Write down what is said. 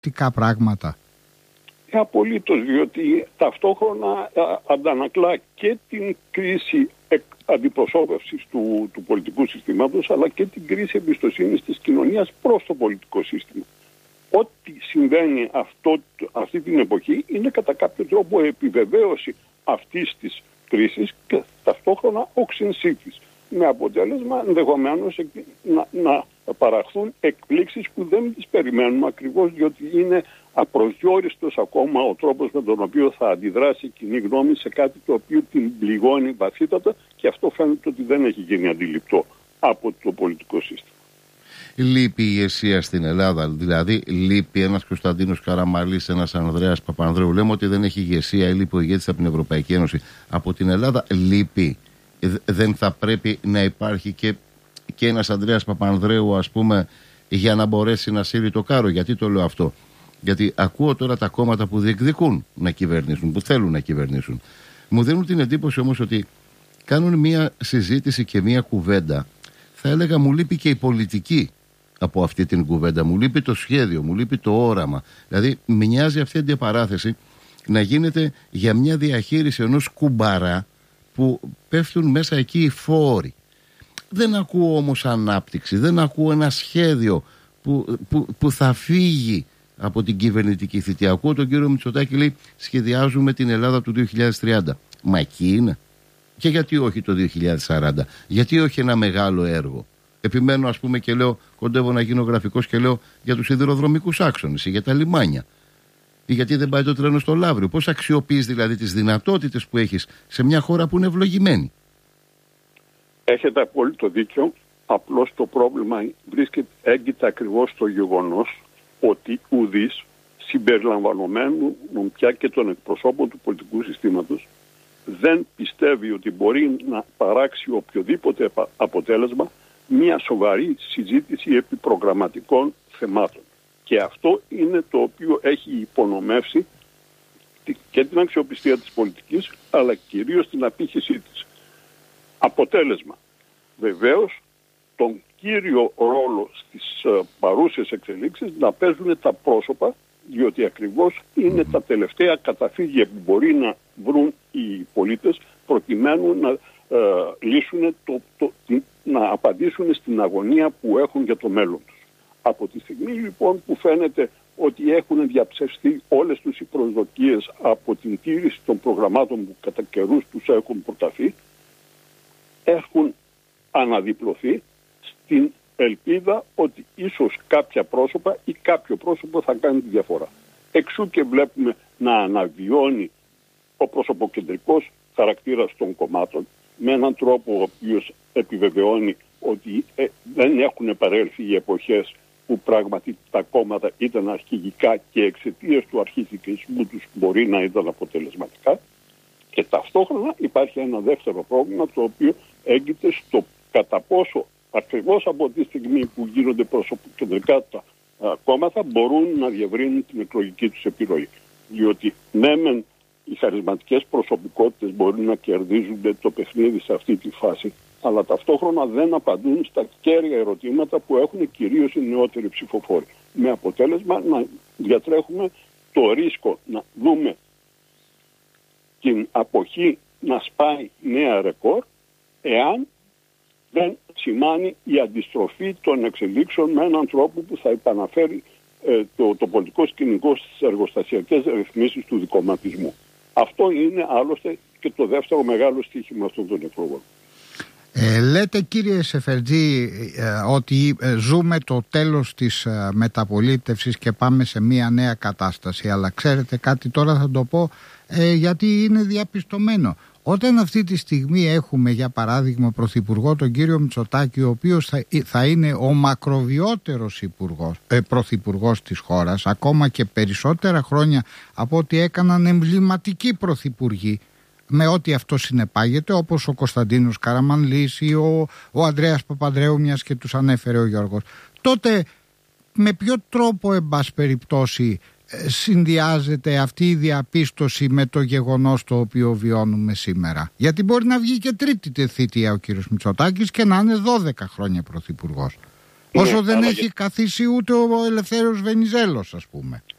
θετικά πράγματα. Απολύτως, διότι ταυτόχρονα αντανακλά και την κρίση αντιπροσώπευσης του πολιτικού συστήματος, αλλά και την κρίση εμπιστοσύνης της κοινωνίας προς το πολιτικό σύστημα. Ό,τι συμβαίνει αυτή την εποχή είναι κατά κάποιο τρόπο επιβεβαίωση αυτής της κρίσης και ταυτόχρονα όξυνσή της. Με αποτέλεσμα ενδεχομένως να παραχθούν εκπλήξεις που δεν τις περιμένουμε, ακριβώς διότι είναι απροσδιόριστος ακόμα ο τρόπος με τον οποίο θα αντιδράσει η κοινή γνώμη σε κάτι το οποίο την πληγώνει βαθύτατα, και αυτό φαίνεται ότι δεν έχει γίνει αντιληπτό από το πολιτικό σύστημα. Λείπει η ηγεσία στην Ελλάδα, δηλαδή λείπει ένας Κωνσταντίνος Καραμανλής, ένας Ανδρέας Παπανδρέου. Λέμε ότι δεν έχει ηγεσία, λείπει ο ηγέτης από την Ευρωπαϊκή Ένωση. Από την Ελλάδα λείπει. Δεν θα πρέπει να υπάρχει και ένας Ανδρέας Παπανδρέου, ας πούμε, για να μπορέσει να σύρει το κάρο? Γιατί το λέω αυτό? Γιατί ακούω τώρα τα κόμματα που διεκδικούν να κυβερνήσουν, που θέλουν να κυβερνήσουν. Μου δίνουν την εντύπωση όμως ότι κάνουν μια συζήτηση και μια κουβέντα. Θα έλεγα μου λείπει και η πολιτική από αυτή την κουβέντα. Μου λείπει το σχέδιο, μου λείπει το όραμα. Δηλαδή μοιάζει αυτή η αντιπαράθεση να γίνεται για μια διαχείριση ενός κουμπαρά που πέφτουν μέσα εκεί οι φόροι. Δεν ακούω όμως ανάπτυξη, δεν ακούω ένα σχέδιο που θα φύγει από την κυβερνητική θητεία. Ακούω τον κύριο Μητσοτάκη λέει σχεδιάζουμε την Ελλάδα του 2030. Μα εκεί είναι. Και γιατί όχι το 2040? Γιατί όχι ένα μεγάλο έργο? Επιμένω, ας πούμε, και λέω, κοντεύω να γίνω γραφικός και λέω για τους σιδηροδρομικούς άξονες ή για τα λιμάνια. Ή γιατί δεν πάει το τρένο στο Λαύριο? Πώς αξιοποιείς δηλαδή τις δυνατότητες που έχεις σε μια χώρα που είναι ευλογημένη? Έχετε απόλυτο δίκιο. Απλώς το πρόβλημα έγκυται ακριβώς στο γεγονός ότι ουδής, συμπεριλαμβανομένου πια και των εκπροσώπων του πολιτικού συστήματος, δεν πιστεύει ότι μπορεί να παράξει οποιοδήποτε αποτέλεσμα μια σοβαρή συζήτηση επί προγραμματικών θεμάτων. Και αυτό είναι το οποίο έχει υπονομεύσει και την αξιοπιστία της πολιτικής, αλλά κυρίως την απήχησή της. Αποτέλεσμα, βεβαίως, τον κύριο ρόλο στις παρούσες εξελίξεις να παίζουν τα πρόσωπα, διότι ακριβώς είναι τα τελευταία καταφύγια που μπορεί να βρουν οι πολίτες προκειμένου να λύσουν να απαντήσουν στην αγωνία που έχουν για το μέλλον τους. Από τη στιγμή λοιπόν που φαίνεται ότι έχουν διαψευστεί όλες τους οι προσδοκίες από την τήρηση των προγραμμάτων που κατά καιρούς τους έχουν προταθεί, έχουν αναδιπλωθεί στην ελπίδα ότι ίσως κάποια πρόσωπα ή κάποιο πρόσωπο θα κάνει τη διαφορά. Εξού και βλέπουμε να αναβιώνει ο προσωποκεντρικός χαρακτήρας των κομμάτων με έναν τρόπο ο οποίος επιβεβαιώνει ότι δεν έχουν παρέλθει οι εποχές που πράγματι τα κόμματα ήταν αρχηγικά και εξαιτίας του αρχηγικισμού τους μπορεί να ήταν αποτελεσματικά. Και ταυτόχρονα υπάρχει ένα δεύτερο πρόβλημα, το οποίο έγκυται στο κατά πόσο ακριβώς από τη στιγμή που γίνονται προσωποκεντρικά τα κόμματα μπορούν να διευρύνουν την εκλογική τους επιρροή. Διότι ναι μεν οι χαρισματικές προσωπικότητες μπορεί να κερδίζουν το παιχνίδι σε αυτή τη φάση, αλλά ταυτόχρονα δεν απαντούν στα κέρια ερωτήματα που έχουν κυρίως οι νεότεροι ψηφοφόροι. Με αποτέλεσμα να διατρέχουμε το ρίσκο να δούμε την αποχή να σπάει νέα ρεκόρ, εάν δεν σημάνει η αντιστροφή των εξελίξεων με έναν τρόπο που θα επαναφέρει το πολιτικό σκηνικό στις εργοστασιακές ρυθμίσεις του δικομματισμού. Αυτό είναι άλλωστε και το δεύτερο μεγάλο στοίχημα αυτών των εκλογών. Λέτε κύριε Σεφερτζή ότι ζούμε το τέλος της μεταπολίτευσης και πάμε σε μια νέα κατάσταση, αλλά ξέρετε κάτι, τώρα θα το πω γιατί είναι διαπιστωμένο. Όταν αυτή τη στιγμή έχουμε για παράδειγμα πρωθυπουργό τον κύριο Μητσοτάκη, ο οποίος θα είναι ο μακροβιότερος πρωθυπουργός της χώρας, ακόμα και περισσότερα χρόνια από ό,τι έκαναν εμβληματικοί πρωθυπουργοί, με ό,τι αυτό συνεπάγεται, όπως ο Κωνσταντίνος Καραμανλής ή ο Ανδρέας Παπανδρέου, μιας και τους ανέφερε ο Γιώργος, τότε με ποιο τρόπο εν πάση περιπτώσει συνδυάζεται αυτή η διαπίστωση με το γεγονός το οποίο βιώνουμε σήμερα? Γιατί μπορεί να βγει και τρίτη θητεία ο κύριος Μητσοτάκης και να είναι 12 χρόνια πρωθυπουργός. Όσο δεν έχει καθίσει ούτε ο Ελευθέριος Βενιζέλος, ας πούμε.